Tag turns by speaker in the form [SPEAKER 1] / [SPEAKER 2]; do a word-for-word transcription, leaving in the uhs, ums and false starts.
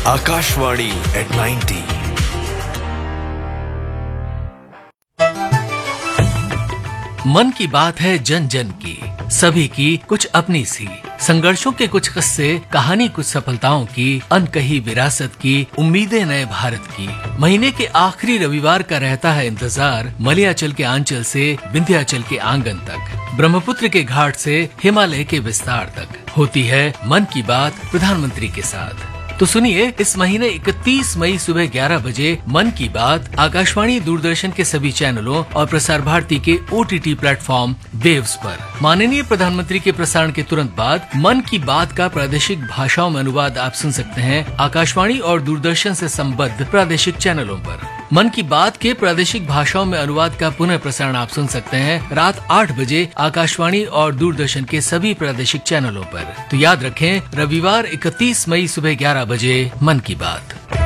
[SPEAKER 1] Akashvani eight ninety.
[SPEAKER 2] मन की बात है जन जन की, सभी की कुछ अपनी सी, संघर्षों के कुछ किस्से, कहानी कुछ सफलताओं की, अनकही विरासत की, उम्मीदें नए भारत की। महीने के आखिरी रविवार का रहता है इंतजार, मलयाचल के आंचल से विंध्याचल के आंगन तक, ब्रह्मपुत्र के घाट से हिमालय के विस्तार तक होती है मन की बात प्रधानमंत्री के साथ। तो सुनिए, इस महीने इकतीस मई सुबह ग्यारह बजे मन की बात आकाशवाणी, दूरदर्शन के सभी चैनलों और प्रसार भारती के ओटीटी प्लेटफॉर्म वेव्स पर। माननीय प्रधानमंत्री के प्रसारण के तुरंत बाद मन की बात का प्रादेशिक भाषाओं में अनुवाद आप सुन सकते हैं आकाशवाणी और दूरदर्शन से संबद्ध प्रादेशिक चैनलों पर। मन की बात के प्रादेशिक भाषाओं में अनुवाद का पुनः प्रसारण आप सुन सकते हैं रात आठ बजे आकाशवाणी और दूरदर्शन के सभी प्रादेशिक चैनलों पर। तो याद रखें, रविवार इकतीस मई सुबह ग्यारह बजे मन की बात।